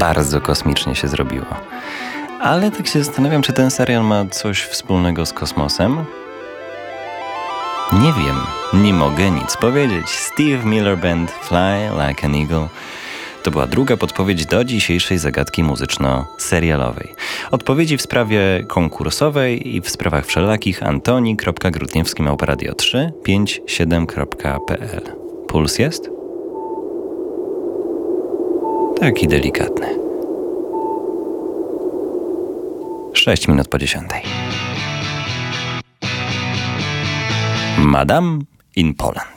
bardzo kosmicznie się zrobiło. Ale tak się zastanawiam, czy ten serial ma coś wspólnego z kosmosem? Nie wiem, nie mogę nic powiedzieć. Steve Miller Band, Fly Like an Eagle. To była druga podpowiedź do dzisiejszej zagadki muzyczno-serialowej. Odpowiedzi w sprawie konkursowej i w sprawach wszelakich antoni.grudniewski@radio357.pl. Puls jest? Taki delikatny. 6 minut po 10. Madame in Poland.